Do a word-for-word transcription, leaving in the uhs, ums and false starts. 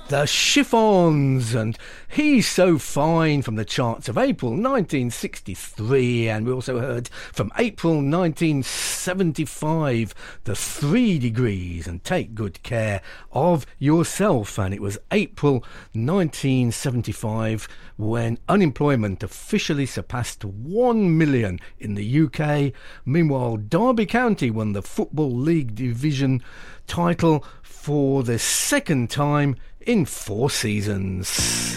The Chiffons and He's So Fine from the charts of April nineteen sixty-three, and we also heard from April nineteen seventy-five The Three Degrees and Take Good Care of Yourself, and it was April nineteen seventy-five when unemployment officially surpassed one million in the U K. Meanwhile, Derby County won the Football League Division title for the second time in four seasons.